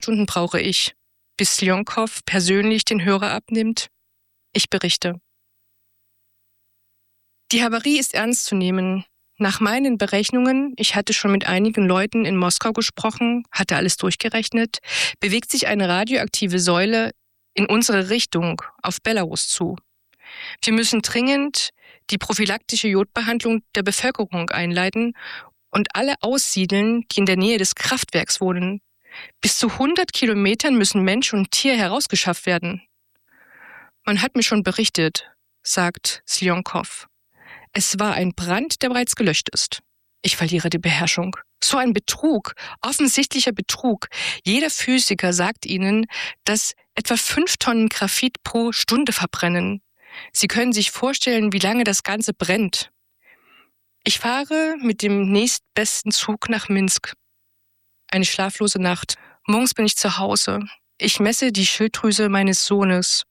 Stunden brauche ich, bis Slionkow persönlich den Hörer abnimmt. Ich berichte. Die Havarie ist ernst zu nehmen. Nach meinen Berechnungen, ich hatte schon mit einigen Leuten in Moskau gesprochen, hatte alles durchgerechnet, bewegt sich eine radioaktive Säule in unsere Richtung, auf Belarus zu. Wir müssen dringend die prophylaktische Jodbehandlung der Bevölkerung einleiten und alle aussiedeln, die in der Nähe des Kraftwerks wohnen. Bis zu 100 Kilometern müssen Mensch und Tier herausgeschafft werden. Man hat mir schon berichtet, sagt Slionkow. Es war ein Brand, der bereits gelöscht ist. Ich verliere die Beherrschung. So ein Betrug, offensichtlicher Betrug. Jeder Physiker sagt Ihnen, dass etwa 5 Tonnen Graphit pro Stunde verbrennen. Sie können sich vorstellen, wie lange das Ganze brennt. Ich fahre mit dem nächstbesten Zug nach Minsk. Eine schlaflose Nacht. Morgens bin ich zu Hause. Ich messe die Schilddrüse meines Sohnes.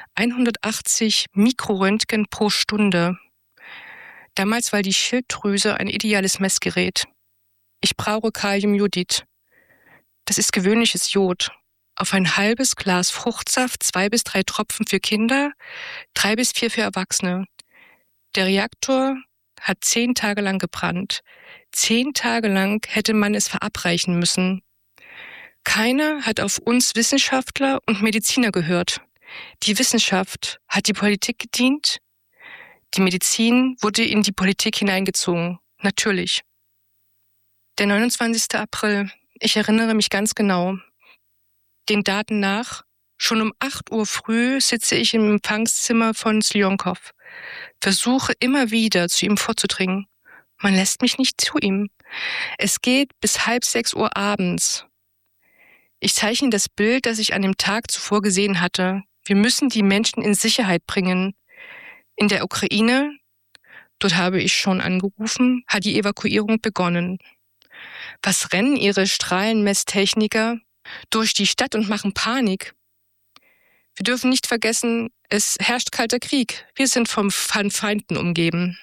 180 Mikroröntgen pro Stunde. Damals war die Schilddrüse ein ideales Messgerät. Ich brauche Kaliumjodid. Das ist gewöhnliches Jod. Auf ein halbes Glas Fruchtsaft 2 bis 3 Tropfen für Kinder, 3 bis 4 für Erwachsene. Der Reaktor hat 10 Tage lang gebrannt. 10 Tage lang hätte man es verabreichen müssen. Keiner hat auf uns Wissenschaftler und Mediziner gehört. Die Wissenschaft hat die Politik gedient. Die Medizin wurde in die Politik hineingezogen. Natürlich. Der 29. April. Ich erinnere mich ganz genau. Den Daten nach, schon um 8 Uhr früh sitze ich im Empfangszimmer von Slionkow. Versuche immer wieder zu ihm vorzudringen. Man lässt mich nicht zu ihm. Es geht bis 5:30 Uhr abends. Ich zeichne das Bild, das ich an dem Tag zuvor gesehen hatte. Wir müssen die Menschen in Sicherheit bringen. In der Ukraine, dort habe ich schon angerufen, hat die Evakuierung begonnen. Was rennen ihre Strahlenmesstechniker durch die Stadt und machen Panik? Wir dürfen nicht vergessen, es herrscht kalter Krieg. Wir sind von Feinden umgeben.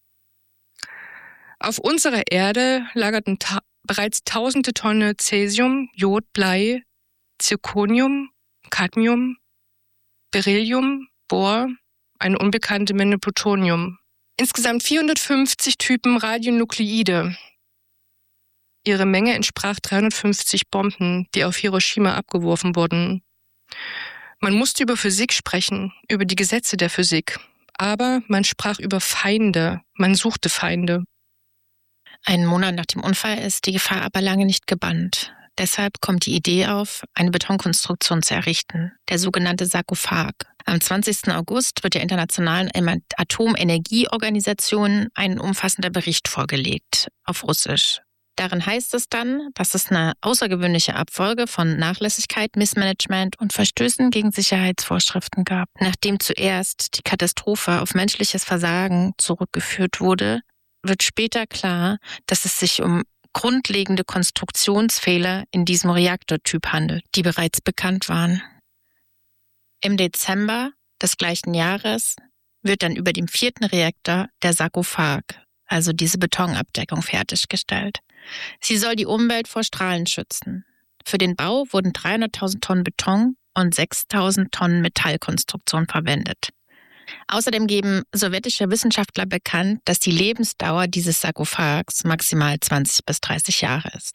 Auf unserer Erde lagerten bereits tausende Tonnen Cäsium, Jod, Blei, Zirconium, Cadmium, Beryllium, Bor, eine unbekannte Menge Plutonium. Insgesamt 450 Typen Radionukleide. Ihre Menge entsprach 350 Bomben, die auf Hiroshima abgeworfen wurden. Man musste über Physik sprechen, über die Gesetze der Physik. Aber man sprach über Feinde, man suchte Feinde. Einen Monat nach dem Unfall ist die Gefahr aber lange nicht gebannt. Deshalb kommt die Idee auf, eine Betonkonstruktion zu errichten, der sogenannte Sarkophag. Am 20. August wird der Internationalen Atomenergieorganisation ein umfassender Bericht vorgelegt, auf Russisch. Darin heißt es dann, dass es eine außergewöhnliche Abfolge von Nachlässigkeit, Missmanagement und Verstößen gegen Sicherheitsvorschriften gab. Nachdem zuerst die Katastrophe auf menschliches Versagen zurückgeführt wurde, wird später klar, dass es sich um grundlegende Konstruktionsfehler in diesem Reaktortyp handelt, die bereits bekannt waren. Im Dezember des gleichen Jahres wird dann über dem 4. Reaktor der Sarkophag, also diese Betonabdeckung, fertiggestellt. Sie soll die Umwelt vor Strahlen schützen. Für den Bau wurden 300.000 Tonnen Beton und 6.000 Tonnen Metallkonstruktion verwendet. Außerdem geben sowjetische Wissenschaftler bekannt, dass die Lebensdauer dieses Sarkophags maximal 20 bis 30 Jahre ist.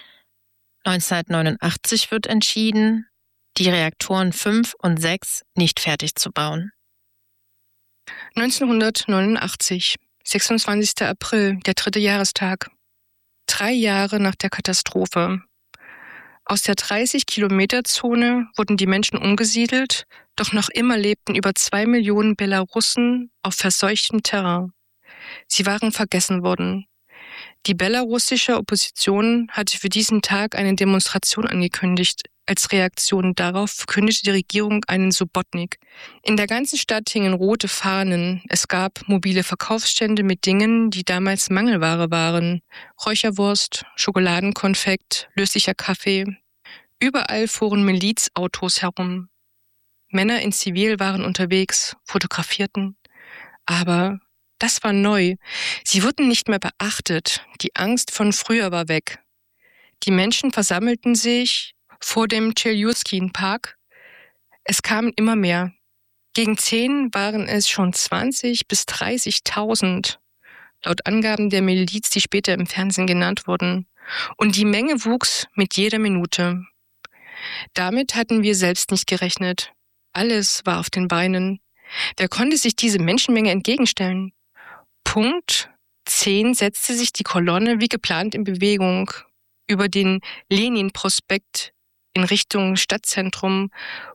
1989 wird entschieden, die Reaktoren 5 und 6 nicht fertig zu bauen. 1989, 26. April, der 3. Jahrestag. 3 Jahre nach der Katastrophe. Aus der 30-Kilometer-Zone wurden die Menschen umgesiedelt, doch noch immer lebten über 2 Millionen Belarussen auf verseuchtem Terrain. Sie waren vergessen worden. Die belarussische Opposition hatte für diesen Tag eine Demonstration angekündigt. Als Reaktion darauf verkündete die Regierung einen Subotnik. In der ganzen Stadt hingen rote Fahnen. Es gab mobile Verkaufsstände mit Dingen, die damals Mangelware waren. Räucherwurst, Schokoladenkonfekt, löslicher Kaffee. Überall fuhren Milizautos herum. Männer in Zivil waren unterwegs, fotografierten. Aber das war neu. Sie wurden nicht mehr beachtet. Die Angst von früher war weg. Die Menschen versammelten sich vor dem Tscheljuskin-Park. Es kamen immer mehr. Gegen 10 waren es schon 20.000 bis 30.000, laut Angaben der Miliz, die später im Fernsehen genannt wurden. Und die Menge wuchs mit jeder Minute. Damit hatten wir selbst nicht gerechnet. Alles war auf den Beinen. Wer konnte sich diese Menschenmenge entgegenstellen? Punkt 10 setzte sich die Kolonne wie geplant in Bewegung über den Lenin-Prospekt in Richtung Stadtzentrum,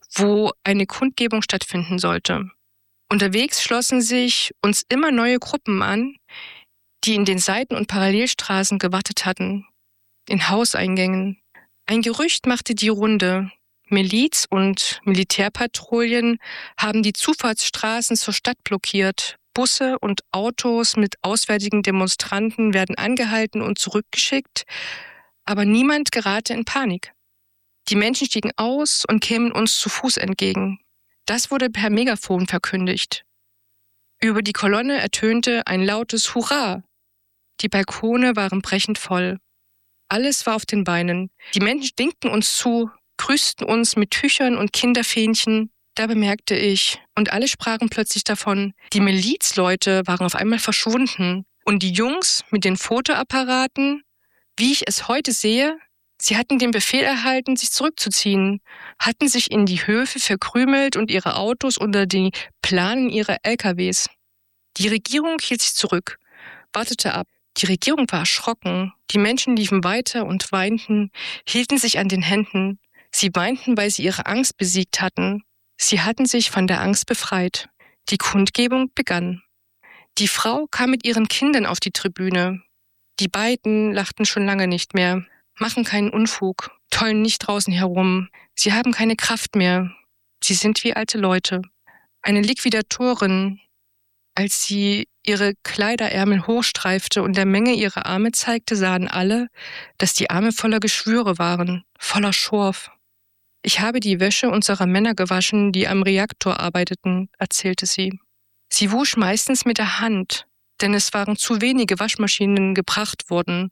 wo eine Kundgebung stattfinden sollte. Unterwegs schlossen sich uns immer neue Gruppen an, die in den Seiten- und Parallelstraßen gewartet hatten, in Hauseingängen. Ein Gerücht machte die Runde. Miliz und Militärpatrouillen haben die Zufahrtsstraßen zur Stadt blockiert. Busse und Autos mit auswärtigen Demonstranten werden angehalten und zurückgeschickt, aber niemand gerate in Panik. Die Menschen stiegen aus und kämen uns zu Fuß entgegen. Das wurde per Megafon verkündigt. Über die Kolonne ertönte ein lautes Hurra. Die Balkone waren brechend voll. Alles war auf den Beinen. Die Menschen winkten uns zu, grüßten uns mit Tüchern und Kinderfähnchen. Da bemerkte ich, und alle sprachen plötzlich davon, die Milizleute waren auf einmal verschwunden. Und die Jungs mit den Fotoapparaten, wie ich es heute sehe, sie hatten den Befehl erhalten, sich zurückzuziehen, hatten sich in die Höfe verkrümelt und ihre Autos unter die Planen ihrer LKWs. Die Regierung hielt sich zurück, wartete ab. Die Regierung war erschrocken. Die Menschen liefen weiter und weinten, hielten sich an den Händen. Sie weinten, weil sie ihre Angst besiegt hatten. Sie hatten sich von der Angst befreit. Die Kundgebung begann. Die Frau kam mit ihren Kindern auf die Tribüne. Die beiden lachten schon lange nicht mehr, machen keinen Unfug, tollen nicht draußen herum. Sie haben keine Kraft mehr. Sie sind wie alte Leute. Eine Liquidatorin, als sie ihre Kleiderärmel hochstreifte und der Menge ihre Arme zeigte, sahen alle, dass die Arme voller Geschwüre waren, voller Schorf. Ich habe die Wäsche unserer Männer gewaschen, die am Reaktor arbeiteten, erzählte sie. Sie wusch meistens mit der Hand, denn es waren zu wenige Waschmaschinen gebracht worden.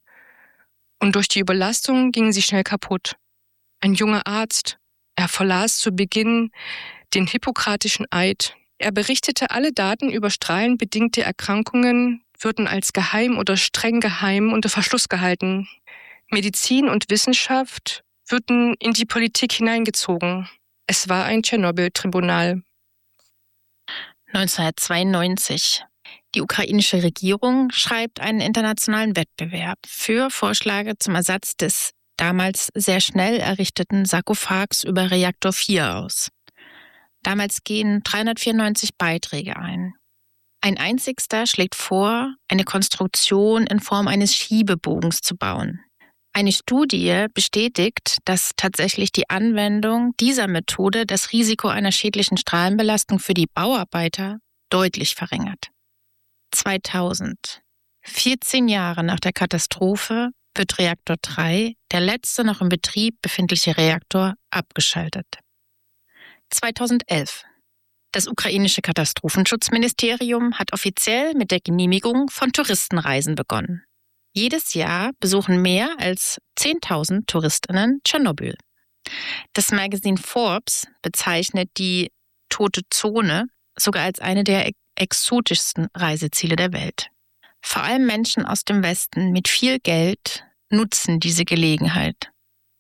Und durch die Überlastung gingen sie schnell kaputt. Ein junger Arzt, er verlas zu Beginn den hippokratischen Eid. Er berichtete, alle Daten über strahlenbedingte Erkrankungen würden als geheim oder streng geheim unter Verschluss gehalten. Medizin und Wissenschaft würden in die Politik hineingezogen. Es war ein Tschernobyl-Tribunal. 1992. Die ukrainische Regierung schreibt einen internationalen Wettbewerb für Vorschläge zum Ersatz des damals sehr schnell errichteten Sarkophags über Reaktor 4 aus. Damals gehen 394 Beiträge ein. Ein einzigster schlägt vor, eine Konstruktion in Form eines Schiebebogens zu bauen. Eine Studie bestätigt, dass tatsächlich die Anwendung dieser Methode das Risiko einer schädlichen Strahlenbelastung für die Bauarbeiter deutlich verringert. 2000, 14 Jahre nach der Katastrophe, wird Reaktor 3, der letzte noch im Betrieb befindliche Reaktor, abgeschaltet. 2011. Das ukrainische Katastrophenschutzministerium hat offiziell mit der Genehmigung von Touristenreisen begonnen. Jedes Jahr besuchen mehr als 10.000 TouristInnen Tschernobyl. Das Magazin Forbes bezeichnet die Tote Zone sogar als eine der exotischsten Reiseziele der Welt. Vor allem Menschen aus dem Westen mit viel Geld nutzen diese Gelegenheit.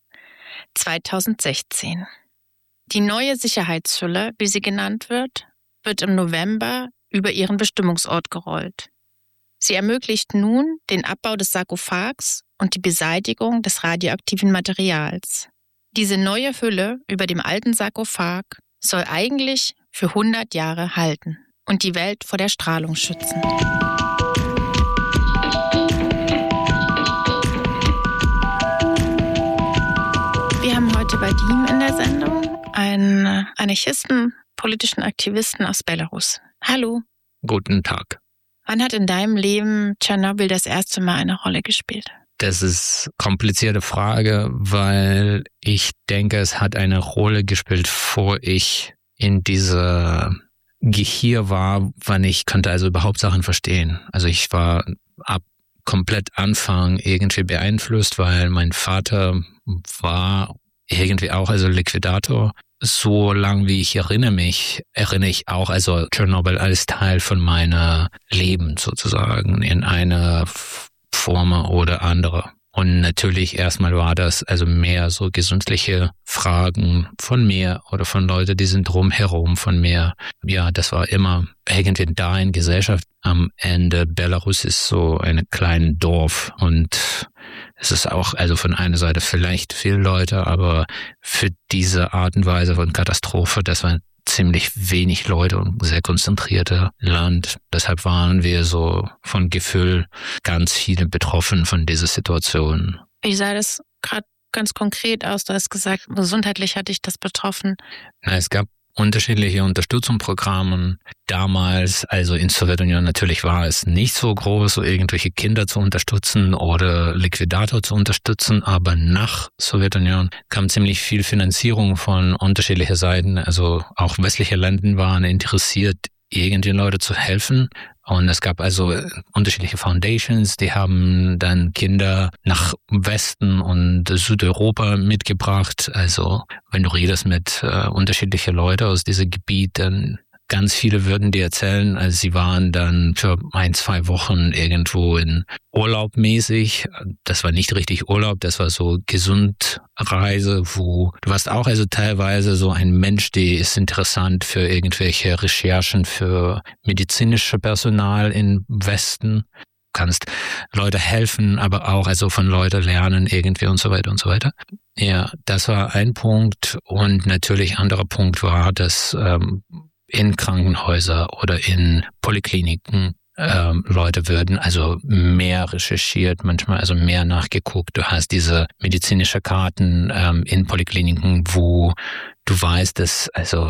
2016. Die neue Sicherheitshülle, wie sie genannt wird im November über ihren Bestimmungsort gerollt. Sie ermöglicht nun den Abbau des Sarkophags und die Beseitigung des radioaktiven Materials. Diese neue Hülle über dem alten Sarkophag soll eigentlich für 100 Jahre halten und die Welt vor der Strahlung schützen. Wir haben heute bei DIEM in der Sendung einen Anarchisten, politischen Aktivisten aus Belarus. Hallo. Guten Tag. Wann hat in deinem Leben Tschernobyl das erste Mal eine Rolle gespielt? Das ist eine komplizierte Frage, weil ich denke, es hat eine Rolle gespielt, bevor ich in dieser Gehirn war, wann ich konnte also überhaupt Sachen verstehen. Also ich war ab komplett Anfang irgendwie beeinflusst, weil mein Vater war irgendwie auch, also Liquidator. So lang wie ich erinnere ich auch, also Tschernobyl als Teil von meiner Leben sozusagen in einer Form oder andere. Und natürlich erstmal war das also mehr so gesundliche Fragen von mir oder von Leuten, die sind drumherum von mir. Ja, das war immer irgendwie da in Gesellschaft. Am Ende, Belarus ist so ein kleines Dorf und es ist auch, also von einer Seite vielleicht viele Leute, aber für diese Art und Weise von Katastrophe, das war ziemlich wenig Leute und sehr konzentrierte Land. Deshalb waren wir so von Gefühl ganz viele betroffen von dieser Situation. Wie sah das gerade ganz konkret aus? Du hast gesagt, gesundheitlich hat dich das betroffen. Es gab unterschiedliche Unterstützungsprogramme. Damals, also in Sowjetunion natürlich war es nicht so groß, so irgendwelche Kinder zu unterstützen oder Liquidator zu unterstützen, aber nach Sowjetunion kam ziemlich viel Finanzierung von unterschiedlichen Seiten. Also auch westliche Länder waren interessiert, irgendwie Leute zu helfen. Und es gab also unterschiedliche Foundations, die haben dann Kinder nach Westen und Südeuropa mitgebracht. Also wenn du redest mit unterschiedlichen Leuten aus diesem Gebiet, dann ganz viele würden dir erzählen, also sie waren dann für 1-2 Wochen irgendwo in Urlaub mäßig. Das war nicht richtig Urlaub, das war so Gesundreise, wo du warst auch also teilweise so ein Mensch, der ist interessant für irgendwelche Recherchen für medizinische Personal im Westen. Kannst Leute helfen, aber auch also von Leuten lernen irgendwie und so weiter und so weiter. Ja, das war ein Punkt und natürlich anderer Punkt war, dass in Krankenhäuser oder in Polikliniken Leute würden also mehr recherchiert, manchmal also mehr nachgeguckt. Du hast diese medizinische Karten in Polikliniken, wo du weißt, dass also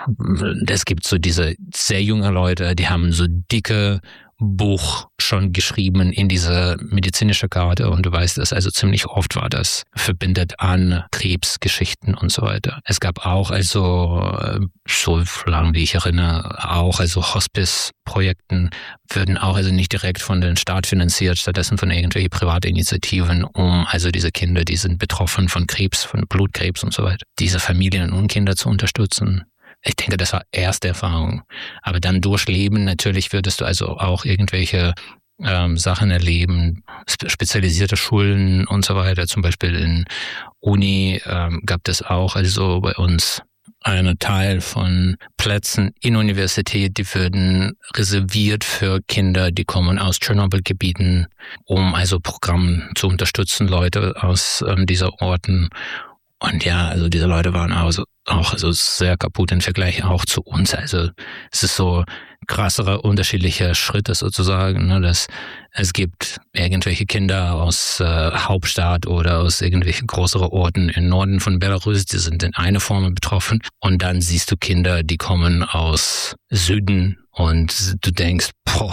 es gibt so diese sehr junge Leute, die haben so dicke Buch schon geschrieben in diese medizinische Karte und du weißt es, also ziemlich oft war das verbindet an Krebsgeschichten und so weiter. Es gab auch also, so lange wie ich erinnere, auch also Hospice-Projekten würden auch also nicht direkt von den Staat finanziert, stattdessen von irgendwelchen Privatinitiativen, um also diese Kinder, die sind betroffen von Krebs, von Blutkrebs und so weiter, diese Familien und Kinder zu unterstützen. Ich denke, das war erste Erfahrung. Aber dann durchleben, natürlich würdest du also auch irgendwelche Sachen erleben, spezialisierte Schulen und so weiter. Zum Beispiel in Uni gab es auch also bei uns einen Teil von Plätzen in Universität, die würden reserviert für Kinder, die kommen aus Tschernobyl-Gebieten, um also Programme zu unterstützen, Leute aus dieser Orten. Und ja, also diese Leute waren auch sehr kaputt im Vergleich auch zu uns. Also es ist so krassere, unterschiedliche Schritte sozusagen, ne, dass es gibt irgendwelche Kinder aus Hauptstadt oder aus irgendwelchen größeren Orten im Norden von Belarus, die sind in einer Form betroffen. Und dann siehst du Kinder, die kommen aus Süden und du denkst,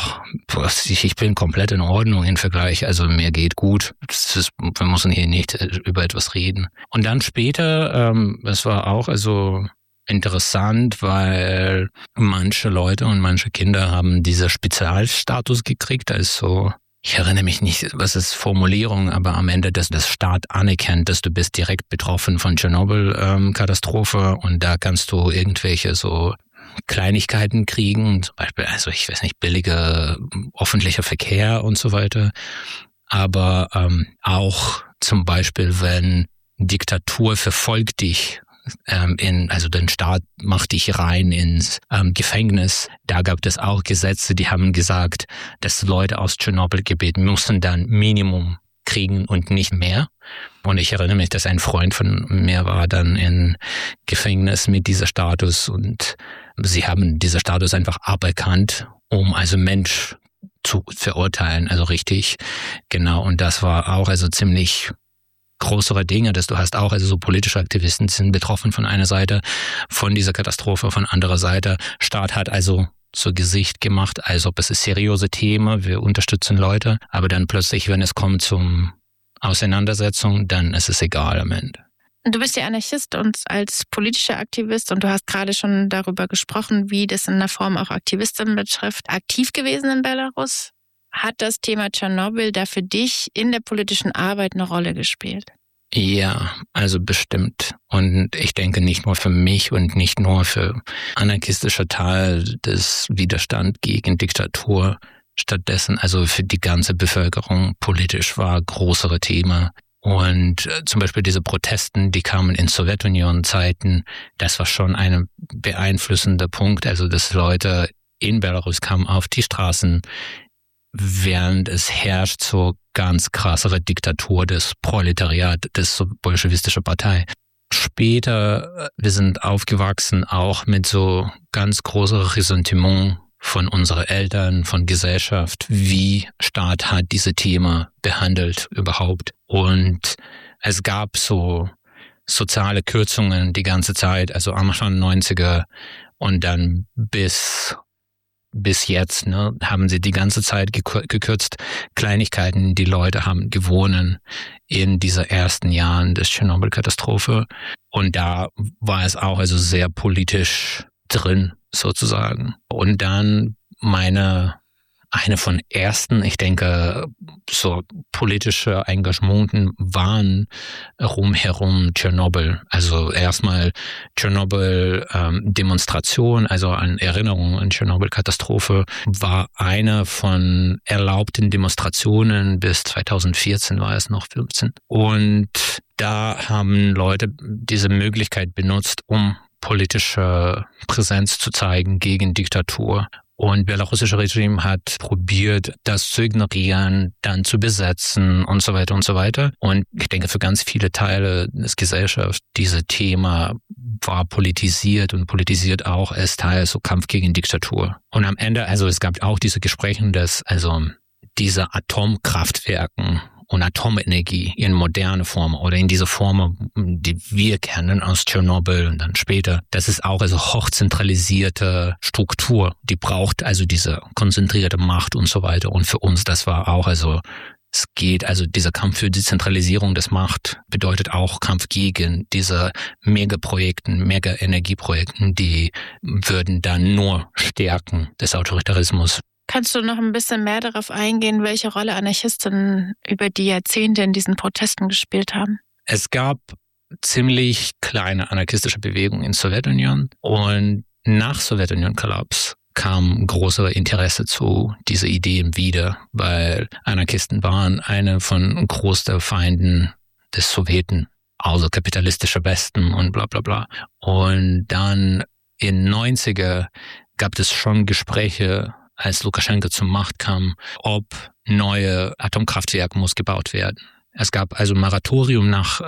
ich bin komplett in Ordnung im Vergleich, also mir geht gut. Wir müssen hier nicht über etwas reden. Und dann später, es war auch also interessant, weil manche Leute und manche Kinder haben diesen Spezialstatus gekriegt, also ich erinnere mich nicht, was ist Formulierung, aber am Ende, dass das Staat anerkennt, dass du bist direkt betroffen von Tschernobyl-Katastrophe und da kannst du irgendwelche so Kleinigkeiten kriegen, zum Beispiel, also ich weiß nicht, billiger öffentlicher Verkehr und so weiter, aber auch zum Beispiel, wenn Diktatur verfolgt dich, also der Staat macht dich rein ins Gefängnis. Da gab es auch Gesetze, die haben gesagt, dass Leute aus Tschernobyl-Gebiet müssen dann Minimum kriegen und nicht mehr. Und ich erinnere mich, dass ein Freund von mir war dann in Gefängnis mit dieser Status und sie haben dieser Status einfach aberkannt, um also Mensch zu verurteilen, also richtig, genau. Und das war auch also ziemlich größere Dinge, dass du hast auch, also so politische Aktivisten sind betroffen von einer Seite, von dieser Katastrophe, von anderer Seite. Staat hat also so Gesicht gemacht, als ob es ist seriöse Thema, wir unterstützen Leute, aber dann plötzlich, wenn es kommt zum Auseinandersetzung, dann ist es egal am Ende. Du bist ja Anarchist und als politischer Aktivist und du hast gerade schon darüber gesprochen, wie das in einer Form auch Aktivisten betrifft, aktiv gewesen in Belarus. Hat das Thema Tschernobyl da für dich in der politischen Arbeit eine Rolle gespielt? Ja, also bestimmt. Und ich denke nicht nur für mich und nicht nur für anarchistische Teil des Widerstands gegen Diktatur. Stattdessen, also für die ganze Bevölkerung politisch war größere Thema. Und zum Beispiel diese Protesten, die kamen in Sowjetunion-Zeiten, das war schon ein beeinflussender Punkt. Also dass Leute in Belarus kamen auf die Straßen, während es herrscht so ganz krassere Diktatur des Proletariat, des bolschewistischen Partei. Später, wir sind aufgewachsen auch mit so ganz großem Ressentiment von unseren Eltern, von Gesellschaft, wie Staat hat diese Themen behandelt überhaupt. Und es gab so soziale Kürzungen die ganze Zeit, also Anfang 90er und dann bis jetzt, ne, haben sie die ganze Zeit gekürzt. Kleinigkeiten, die Leute haben gewonnen in diese ersten Jahren des Tschernobyl-Katastrophe. Und da war es auch also sehr politisch drin, sozusagen. Und dann eine von ersten, ich denke, so politische Engagementen waren rumherum Tschernobyl. Also erstmal Tschernobyl-Demonstration, also an Erinnerung an Tschernobyl-Katastrophe, war eine von erlaubten Demonstrationen bis 2014 war es noch 15. Und da haben Leute diese Möglichkeit benutzt, um politische Präsenz zu zeigen gegen Diktatur. Und belarussische Regime hat probiert, das zu ignorieren, dann zu besetzen und so weiter und so weiter. Und ich denke, für ganz viele Teile des Gesellschaft, dieses Thema war politisiert und politisiert auch als Teil so Kampf gegen Diktatur. Und am Ende, also es gab auch diese Gespräche, dass also diese Atomkraftwerken und Atomenergie in moderne Form oder in diese Form, die wir kennen aus Tschernobyl und dann später, das ist auch also hochzentralisierte Struktur, die braucht also diese konzentrierte Macht und so weiter. Und für uns, das war auch also, es geht also dieser Kampf für die Zentralisierung des Macht bedeutet auch Kampf gegen diese Megaprojekten, Mega-Energieprojekten, die würden dann nur stärken des Autoritarismus. Kannst du noch ein bisschen mehr darauf eingehen, welche Rolle Anarchisten über die Jahrzehnte in diesen Protesten gespielt haben? Es gab ziemlich kleine anarchistische Bewegungen in Sowjetunion und nach Sowjetunion-Kollaps kam größere Interesse zu diese Ideen wieder, weil Anarchisten waren eine von großen Feinden des Sowjeten, also kapitalistischer Westen und bla bla bla. Und dann in 90er gab es schon Gespräche, als Lukaschenko zur Macht kam, ob neue Atomkraftwerke muss gebaut werden. Es gab also ein Moratorium nach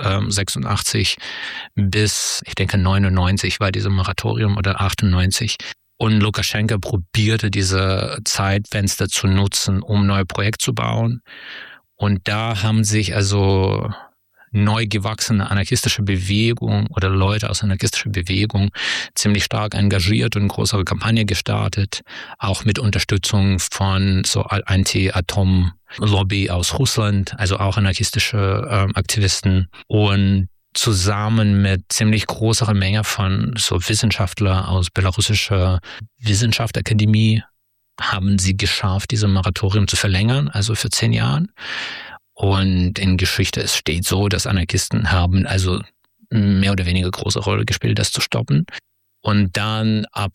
86 bis, ich denke, 99 war dieses Moratorium oder 98. Und Lukaschenko probierte diese Zeitfenster zu nutzen, um neue Projekte zu bauen. Und da haben sich also neu gewachsene anarchistische Bewegung oder Leute aus anarchistischer Bewegung ziemlich stark engagiert und eine größere Kampagne gestartet, auch mit Unterstützung von so Anti-Atom-Lobby aus Russland, also auch anarchistische Aktivisten und zusammen mit ziemlich großer Menge von so Wissenschaftlern aus belarussischer Wissenschaftsakademie haben sie geschafft, dieses Moratorium zu verlängern, also für 10 Jahre. Und in Geschichte, es steht so, dass Anarchisten haben also mehr oder weniger große Rolle gespielt, das zu stoppen. Und dann ab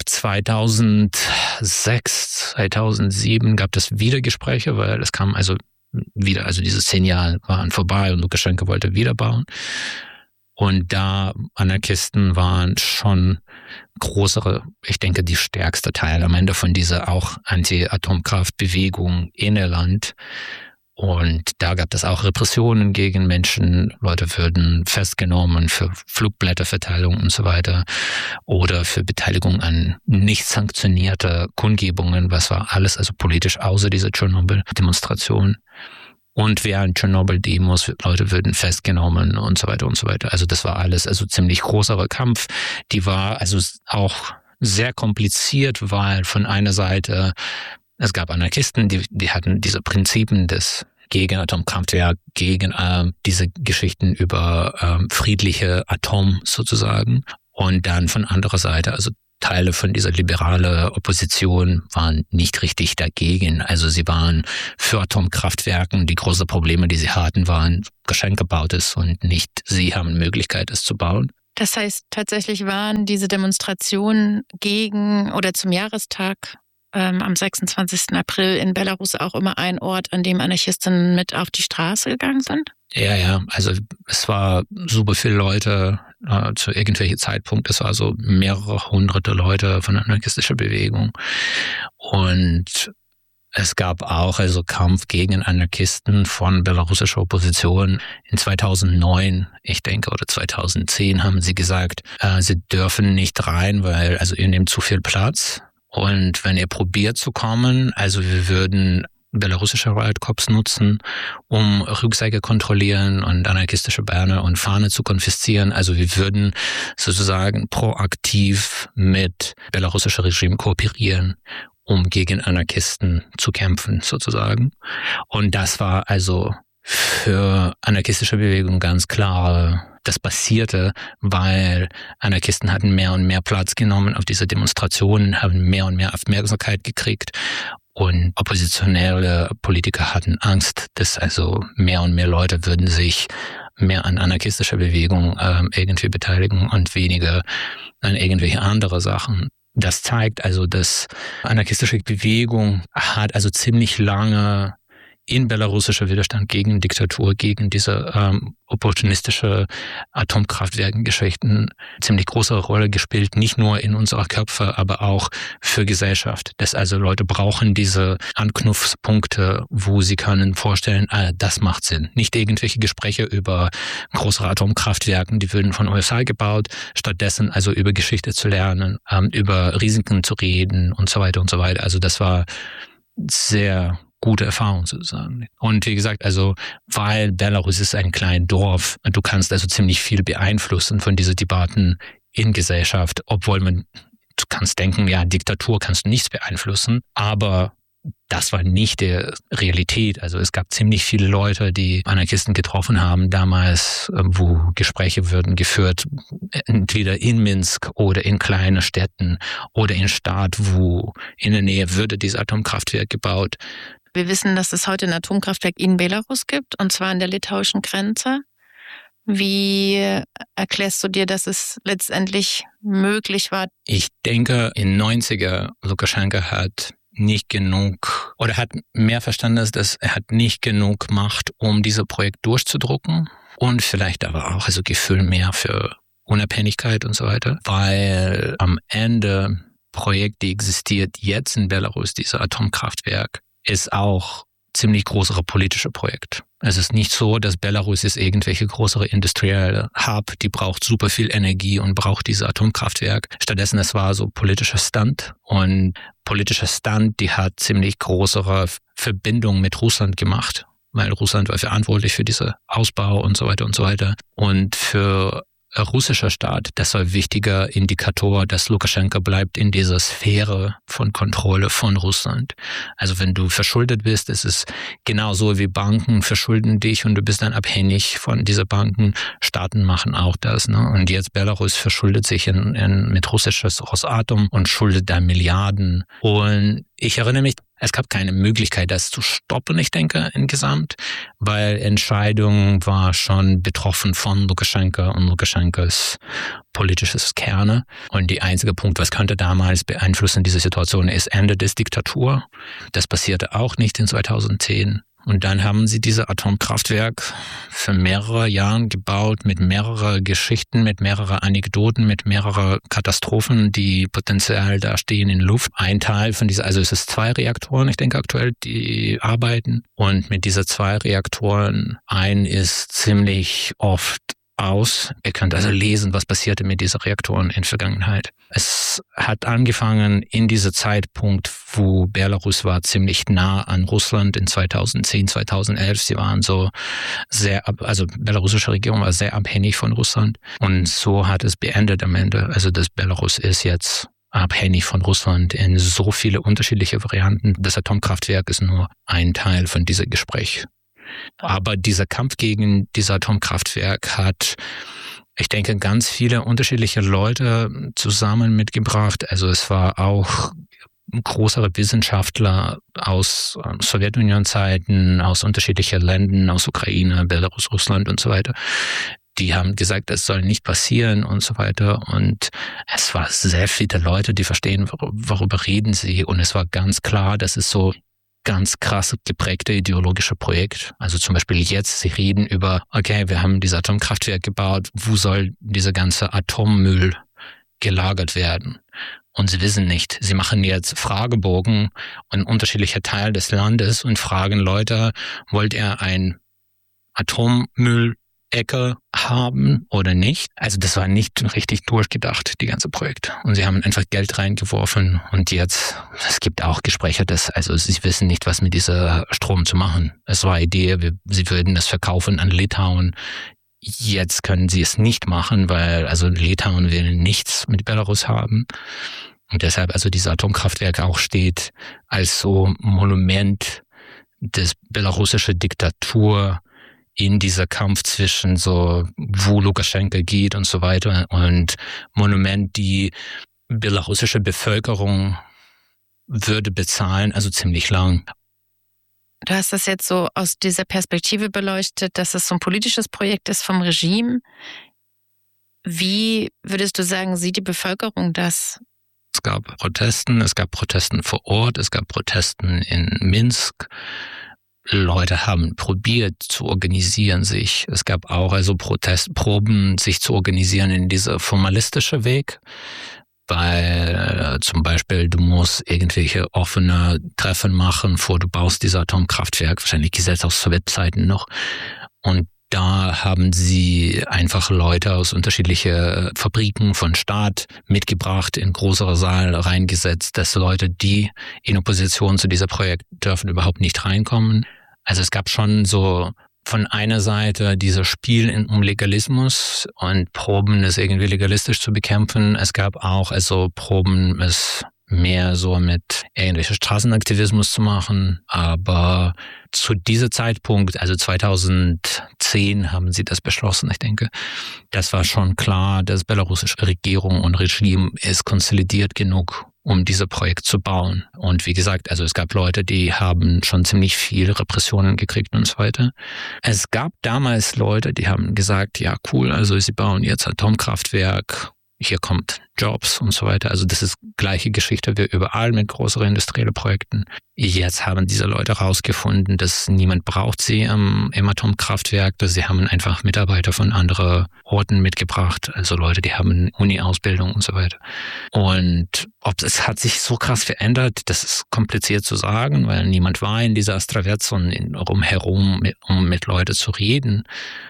2006, 2007 gab es wieder Gespräche, weil es kam also wieder, also diese 10 Jahre waren vorbei und Lukaschenko wollte wieder bauen. Und da Anarchisten waren schon größere, ich denke, die stärkste Teil am Ende von dieser auch Anti-Atomkraftbewegung in der Land. Und da gab es auch Repressionen gegen Menschen. Leute würden festgenommen für Flugblätterverteilung und so weiter oder für Beteiligung an nicht sanktionierte Kundgebungen, was war alles also politisch, außer dieser Tschernobyl-Demonstration. Und während Tschernobyl-Demos, Leute würden festgenommen und so weiter und so weiter. Also das war alles also ziemlich großer Kampf. Die war also auch sehr kompliziert, weil von einer Seite es gab Anarchisten, die hatten diese Prinzipien des gegen Atomkraftwerk, gegen diese Geschichten über friedliche Atom sozusagen. Und dann von anderer Seite, also Teile von dieser liberalen Opposition waren nicht richtig dagegen. Also sie waren für Atomkraftwerken. Die großen Probleme, die sie hatten, waren, Lukaschenka baut es und nicht sie haben die Möglichkeit, es zu bauen. Das heißt, tatsächlich waren diese Demonstrationen gegen oder zum Jahrestag am 26. April in Belarus auch immer ein Ort, an dem Anarchistinnen mit auf die Straße gegangen sind? Ja, also es war super viele Leute zu irgendwelchen Zeitpunkt. Es war so mehrere hunderte Leute von der anarchistischen Bewegung. Und es gab auch also Kampf gegen Anarchisten von belarussischer Opposition. In 2009, ich denke, oder 2010 haben sie gesagt, sie dürfen nicht rein, weil also ihr nehmt zu viel Platz. Und wenn ihr probiert zu kommen, also wir würden belarussische Riot Corps nutzen, um Rucksäcke kontrollieren und anarchistische Banner und Fahne zu konfiszieren. Also wir würden sozusagen proaktiv mit belarussischem Regime kooperieren, um gegen Anarchisten zu kämpfen sozusagen. Und das war also für anarchistische Bewegung ganz klar. Das passierte, weil Anarchisten hatten mehr und mehr Platz genommen auf diese Demonstrationen, haben mehr und mehr Aufmerksamkeit gekriegt und oppositionelle Politiker hatten Angst, dass also mehr und mehr Leute würden sich mehr an anarchistischer Bewegung irgendwie beteiligen und weniger an irgendwelche andere Sachen. Das zeigt also, dass anarchistische Bewegung hat also ziemlich lange in belarussischer Widerstand gegen Diktatur, gegen diese opportunistische Atomkraftwerkengeschichten ziemlich große Rolle gespielt, nicht nur in unserer Köpfe, aber auch für Gesellschaft. Dass also Leute brauchen diese Anknüpfpunkte, wo sie können vorstellen, das macht Sinn. Nicht irgendwelche Gespräche über größere Atomkraftwerken, die würden von USA gebaut, stattdessen also über Geschichte zu lernen, über Risiken zu reden und so weiter und so weiter. Also das war sehr gute Erfahrung sozusagen. Und wie gesagt, also weil Belarus ist ein kleines Dorf, du kannst also ziemlich viel beeinflussen von diesen Debatten in Gesellschaft, obwohl du kannst denken, ja, Diktatur kannst du nichts beeinflussen, aber das war nicht die Realität. Also es gab ziemlich viele Leute, die Anarchisten getroffen haben damals, wo Gespräche wurden geführt, entweder in Minsk oder in kleinen Städten oder in Stadt, wo in der Nähe würde dieses Atomkraftwerk gebaut. Wir wissen, dass es heute ein Atomkraftwerk in Belarus gibt, und zwar an der litauischen Grenze. Wie erklärst du dir, dass es letztendlich möglich war? Ich denke, in 90er Lukaschenka hat nicht genug oder hat mehr verstanden, dass er hat nicht genug Macht, um dieses Projekt durchzudrücken und vielleicht aber auch also Gefühl mehr für Unabhängigkeit und so weiter, weil am Ende Projekt, die existiert jetzt in Belarus, dieses Atomkraftwerk, ist auch ziemlich größere politische Projekt. Es ist nicht so, dass Belarus ist irgendwelche größere industrielle Hub, die braucht super viel Energie und braucht dieses Atomkraftwerk. Stattdessen, es war so politischer Stunt, und politischer Stunt, die hat ziemlich größere Verbindung mit Russland gemacht, weil Russland war verantwortlich für diesen Ausbau und so weiter und so weiter. Und für russischer Staat, das war ein wichtiger Indikator, dass Lukaschenka bleibt in dieser Sphäre von Kontrolle von Russland. Also wenn du verschuldet bist, ist es genauso wie Banken verschulden dich und du bist dann abhängig von diesen Banken. Staaten machen auch das, ne? Und jetzt Belarus verschuldet sich mit russisches Rosatom und schuldet da Milliarden. Und ich erinnere mich, es gab keine Möglichkeit, das zu stoppen, ich denke, insgesamt, weil Entscheidung war schon betroffen von Lukaschenka und Lukaschenkas politisches Kerne. Und der einzige Punkt, was könnte damals beeinflussen diese Situation, ist Ende des Diktatur. Das passierte auch nicht in 2010. Und dann haben sie dieses Atomkraftwerk für mehrere Jahre gebaut, mit mehreren Geschichten, mit mehreren Anekdoten, mit mehreren Katastrophen, die potenziell da stehen in Luft. Ein Teil von dieser, also es ist 2 Reaktoren, ich denke aktuell, die arbeiten. Und mit diesen 2 Reaktoren, ein ist ziemlich oft aus. Ihr könnt also lesen, was passierte mit diesen Reaktoren in der Vergangenheit. Es hat angefangen in diesem Zeitpunkt, wo Belarus war ziemlich nah an Russland in 2010, 2011. Sie waren so also belarussische Regierung war sehr abhängig von Russland. Und so hat es beendet am Ende. Also das Belarus ist jetzt abhängig von Russland in so viele unterschiedliche Varianten. Das Atomkraftwerk ist nur ein Teil von diesem Gespräch. Aber dieser Kampf gegen dieses Atomkraftwerk hat ich denke, ganz viele unterschiedliche Leute zusammen mitgebracht. Also es war auch größere Wissenschaftler aus Sowjetunion-Zeiten, aus unterschiedlichen Ländern, aus Ukraine, Belarus, Russland und so weiter. Die haben gesagt, das soll nicht passieren und so weiter. Und es war sehr viele Leute, die verstehen, worüber reden sie. Und es war ganz klar, dass es so ganz krass geprägte ideologische Projekt. Also zum Beispiel jetzt, sie reden über, okay, wir haben dieses Atomkraftwerk gebaut, wo soll dieser ganze Atommüll gelagert werden? Und sie wissen nicht. Sie machen jetzt Fragebogen in unterschiedlicher Teil des Landes und fragen Leute, wollt ihr ein Atommüllecke haben oder nicht? Also das war nicht richtig durchgedacht, die ganze Projekt. Und sie haben einfach Geld reingeworfen und jetzt, es gibt auch Gespräche, also sie wissen nicht, was mit dieser Strom zu machen. Es war eine Idee, sie würden das verkaufen an Litauen. Jetzt können sie es nicht machen, weil also Litauen will nichts mit Belarus haben. Und deshalb also dieses Atomkraftwerk auch steht als so Monument des belarussischen Diktatur in dieser Kampf zwischen so, wo Lukaschenka geht und so weiter und Monument, die belarussische Bevölkerung würde bezahlen, also ziemlich lang. Du hast das jetzt so aus dieser Perspektive beleuchtet, dass es so ein politisches Projekt ist vom Regime. Wie würdest du sagen, sieht die Bevölkerung das? Es gab Protesten vor Ort, es gab Protesten in Minsk. Leute haben probiert zu organisieren sich. Es gab auch also Protestproben, sich zu organisieren in dieser formalistische Weg. Weil zum Beispiel du musst irgendwelche offene Treffen machen, bevor du baust dieses Atomkraftwerk, wahrscheinlich gesetzt aus Sowjetzeiten noch. Und da haben sie einfach Leute aus unterschiedlichen Fabriken von Staat mitgebracht, in größere Saal reingesetzt, dass Leute, die in Opposition zu diesem Projekt dürfen überhaupt nicht reinkommen. Also es gab schon so von einer Seite dieses Spiel um Legalismus und Proben, es irgendwie legalistisch zu bekämpfen. Es gab auch also Proben, es mehr so mit irgendwelchen Straßenaktivismus zu machen. Aber zu diesem Zeitpunkt, also 2010 haben sie das beschlossen, ich denke. Das war schon klar, dass belarussische Regierung und Regime ist konsolidiert genug, um dieses Projekt zu bauen. Und wie gesagt, also es gab Leute, die haben schon ziemlich viel Repressionen gekriegt und so weiter. Es gab damals Leute, die haben gesagt, ja cool, also sie bauen jetzt Atomkraftwerk, hier kommt Jobs und so weiter. Also das ist gleiche Geschichte wie überall mit größeren industriellen Projekten. Jetzt haben diese Leute herausgefunden, dass niemand braucht sie im Atomkraftwerk, dass sie haben einfach Mitarbeiter von anderen Orten mitgebracht, also Leute, die haben Uni-Ausbildung und so weiter. Und es hat sich so krass verändert, das ist kompliziert zu sagen, weil niemand war in dieser Astravetsson rumherum, um mit Leuten zu reden.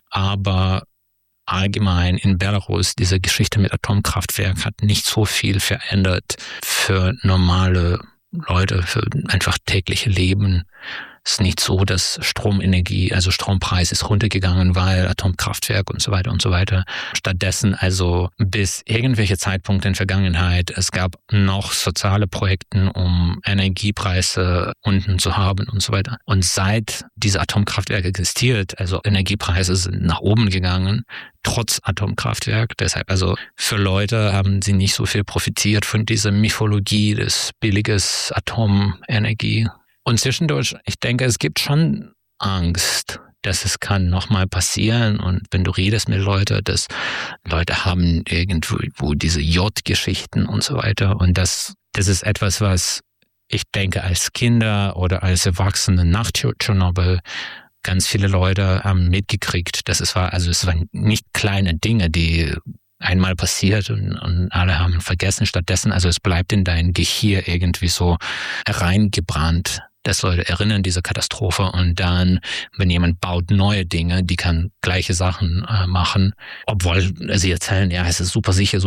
Aber allgemein in Belarus, diese Geschichte mit Atomkraftwerk hat nicht so viel verändert für normale Leute, für einfach tägliche Leben. Es ist nicht so, dass Stromenergie, also Strompreis ist runtergegangen, weil Atomkraftwerk und so weiter und so weiter. Stattdessen also bis irgendwelche Zeitpunkte in der Vergangenheit, es gab noch soziale Projekte, um Energiepreise unten zu haben und so weiter. Und seit diese Atomkraftwerk existiert, also Energiepreise sind nach oben gegangen, trotz Atomkraftwerk. Deshalb also für Leute haben sie nicht so viel profitiert von dieser Mythologie des billiges Atomenergie. Und zwischendurch, ich denke, es gibt schon Angst, dass es kann nochmal passieren. Und wenn du redest mit Leuten, dass Leute haben irgendwo diese J-Geschichten und so weiter. Und das ist etwas, was ich denke, als Kinder oder als Erwachsene nach Tschernobyl ganz viele Leute haben mitgekriegt, dass es waren nicht kleine Dinge, die einmal passiert und alle haben vergessen. Stattdessen, also es bleibt in dein Gehirn irgendwie so reingebrannt, dass Leute erinnern diese Katastrophe und dann, wenn jemand baut neue Dinge, die kann gleiche Sachen machen, obwohl sie erzählen, ja, es ist super sicher,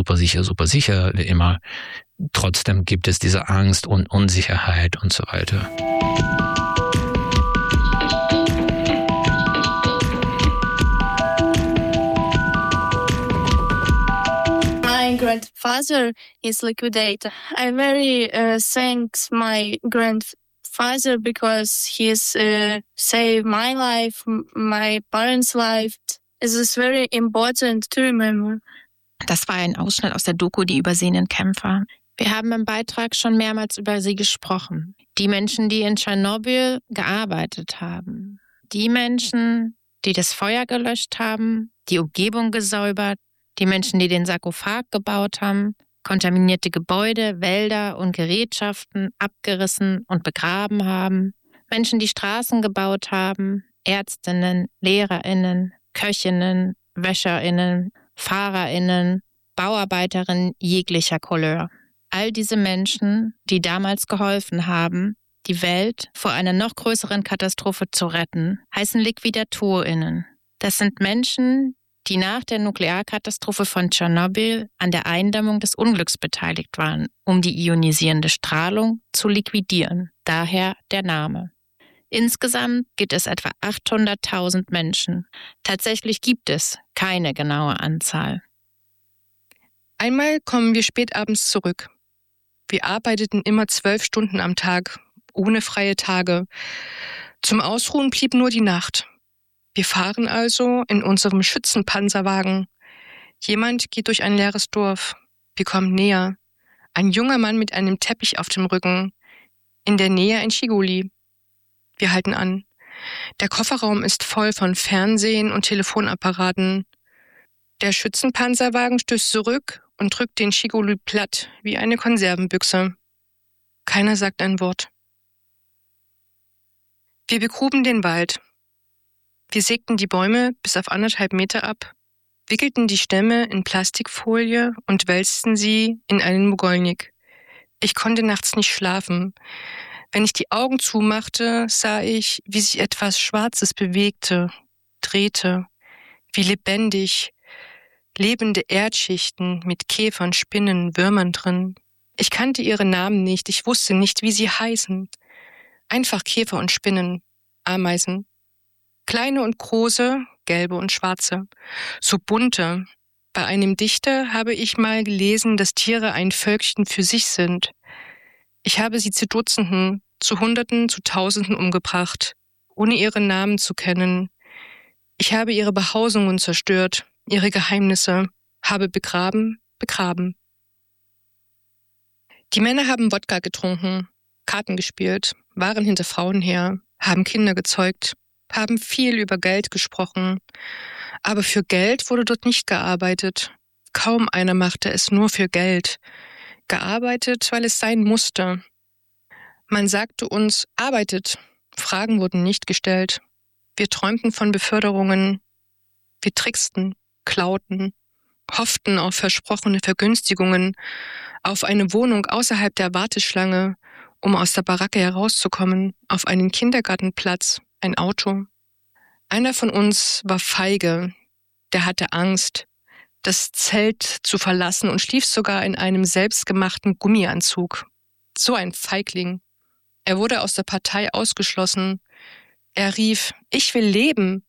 wie immer. Trotzdem gibt es diese Angst und Unsicherheit und so weiter. My grandfather is liquidated. I very thanks my grandfather because he's saved my life, my parents' life. It is very important to remember. Das war ein Ausschnitt aus der Doku Die übersehenen Kämpfer. Wir haben im Beitrag schon mehrmals über sie gesprochen. Die Menschen, die in Tschernobyl gearbeitet haben. Die Menschen, die das Feuer gelöscht haben, die Umgebung gesäubert. Die Menschen, die den Sarkophag gebaut haben, kontaminierte Gebäude, Wälder und Gerätschaften abgerissen und begraben haben. Menschen, die Straßen gebaut haben, Ärztinnen, LehrerInnen, Köchinnen, WäscherInnen, FahrerInnen, Bauarbeiterinnen jeglicher Couleur. All diese Menschen, die damals geholfen haben, die Welt vor einer noch größeren Katastrophe zu retten, heißen LiquidatorInnen. Das sind Menschen, die nach der Nuklearkatastrophe von Tschernobyl an der Eindämmung des Unglücks beteiligt waren, um die ionisierende Strahlung zu liquidieren. Daher der Name. Insgesamt gibt es etwa 800.000 Menschen. Tatsächlich gibt es keine genaue Anzahl. Einmal kommen wir spät abends zurück. Wir arbeiteten immer 12 Stunden am Tag, ohne freie Tage. Zum Ausruhen blieb nur die Nacht. Wir fahren also in unserem Schützenpanzerwagen. Jemand geht durch ein leeres Dorf. Wir kommen näher. Ein junger Mann mit einem Teppich auf dem Rücken. In der Nähe ein Schiguli. Wir halten an. Der Kofferraum ist voll von Fernsehen und Telefonapparaten. Der Schützenpanzerwagen stößt zurück und drückt den Schiguli platt wie eine Konservenbüchse. Keiner sagt ein Wort. Wir begruben den Wald. Wir sägten die Bäume bis auf 1,5 Meter ab, wickelten die Stämme in Plastikfolie und wälzten sie in einen Mogolnik. Ich konnte nachts nicht schlafen. Wenn ich die Augen zumachte, sah ich, wie sich etwas Schwarzes bewegte, drehte, wie lebendig, lebende Erdschichten mit Käfern, Spinnen, Würmern drin. Ich kannte ihre Namen nicht, ich wusste nicht, wie sie heißen. Einfach Käfer und Spinnen, Ameisen. Kleine und große, gelbe und schwarze. So bunte. Bei einem Dichter habe ich mal gelesen, dass Tiere ein Völkchen für sich sind. Ich habe sie zu Dutzenden, zu Hunderten, zu Tausenden umgebracht, ohne ihre Namen zu kennen. Ich habe ihre Behausungen zerstört, ihre Geheimnisse, habe begraben. Die Männer haben Wodka getrunken, Karten gespielt, waren hinter Frauen her, haben Kinder gezeugt, haben viel über Geld gesprochen. Aber für Geld wurde dort nicht gearbeitet. Kaum einer machte es nur für Geld. Gearbeitet, weil es sein musste. Man sagte uns, arbeitet. Fragen wurden nicht gestellt. Wir träumten von Beförderungen. Wir tricksten, klauten, hofften auf versprochene Vergünstigungen, auf eine Wohnung außerhalb der Warteschlange, um aus der Baracke herauszukommen, auf einen Kindergartenplatz, ein Auto. Einer von uns war feige, der hatte Angst, das Zelt zu verlassen und schlief sogar in einem selbstgemachten Gummianzug. So ein Feigling. Er wurde aus der Partei ausgeschlossen. Er rief, ich will leben.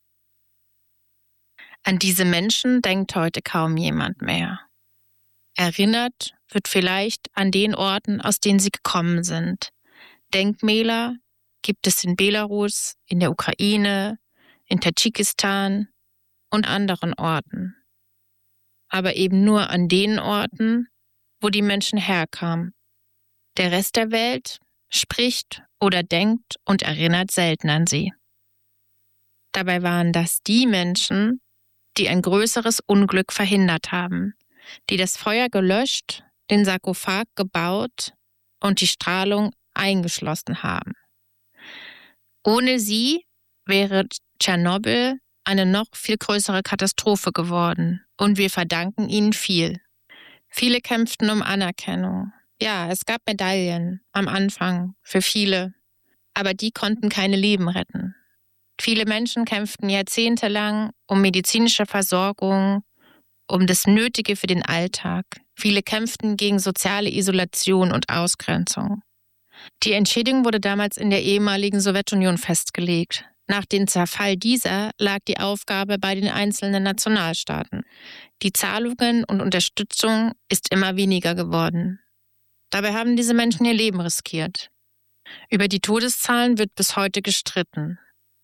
An diese Menschen denkt heute kaum jemand mehr. Erinnert wird vielleicht an den Orten, aus denen sie gekommen sind. Denkmäler gibt es in Belarus, in der Ukraine, in Tadschikistan und anderen Orten. Aber eben nur an den Orten, wo die Menschen herkamen. Der Rest der Welt spricht oder denkt und erinnert selten an sie. Dabei waren das die Menschen, die ein größeres Unglück verhindert haben, die das Feuer gelöscht, den Sarkophag gebaut und die Strahlung eingeschlossen haben. Ohne sie wäre Tschernobyl eine noch viel größere Katastrophe geworden und wir verdanken ihnen viel. Viele kämpften um Anerkennung. Ja, es gab Medaillen am Anfang für viele, aber die konnten keine Leben retten. Viele Menschen kämpften jahrzehntelang um medizinische Versorgung, um das Nötige für den Alltag. Viele kämpften gegen soziale Isolation und Ausgrenzung. Die Entschädigung wurde damals in der ehemaligen Sowjetunion festgelegt. Nach dem Zerfall dieser lag die Aufgabe bei den einzelnen Nationalstaaten. Die Zahlungen und Unterstützung ist immer weniger geworden. Dabei haben diese Menschen ihr Leben riskiert. Über die Todeszahlen wird bis heute gestritten.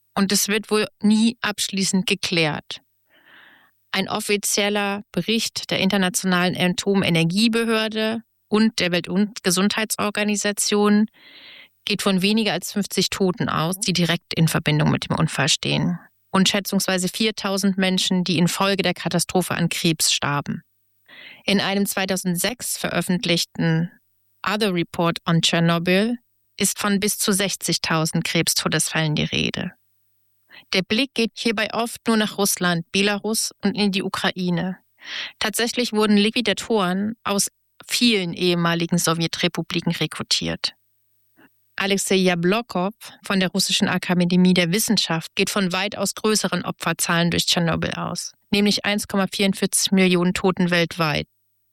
Und es wird wohl nie abschließend geklärt. Ein offizieller Bericht der Internationalen Atomenergiebehörde und der Weltgesundheitsorganisation geht von weniger als 50 Toten aus, die direkt in Verbindung mit dem Unfall stehen. Und schätzungsweise 4.000 Menschen, die infolge der Katastrophe an Krebs starben. In einem 2006 veröffentlichten Other Report on Chernobyl ist von bis zu 60.000 Krebstodesfällen die Rede. Der Blick geht hierbei oft nur nach Russland, Belarus und in die Ukraine. Tatsächlich wurden Liquidatoren aus vielen ehemaligen Sowjetrepubliken rekrutiert. Alexei Jablokow von der Russischen Akademie der Wissenschaft geht von weitaus größeren Opferzahlen durch Tschernobyl aus, nämlich 1,44 Millionen Toten weltweit.